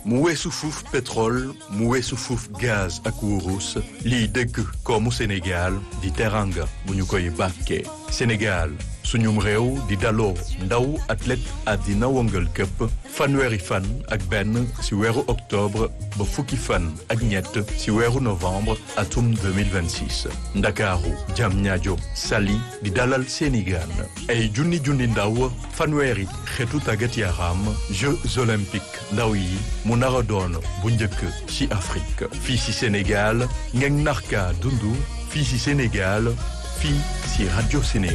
mu weesu fuuf pétrole mu weesu fuuf gaz ak wurus lii dëkk koomu Sénégal di teranga bu ñu koy bàkkee Sénégal suñum réew di daloo ndaw athlète àddina wëngal këpp fanweeri fan ak benn ci weeru octobre ba fukki fan ak ñett ci weeru novembre atum 2026 ndakaaru Diamniadio Saly di dalal seeni gan ay junni ndaw fanweeri xeetu tàggat yaram Jeux olympiques ndaw yi mu nara doon bu njëkk ci Afrique fii ci Sénégal ngeen narka dundu fii ci Sénégal fii ci Radio Sénégal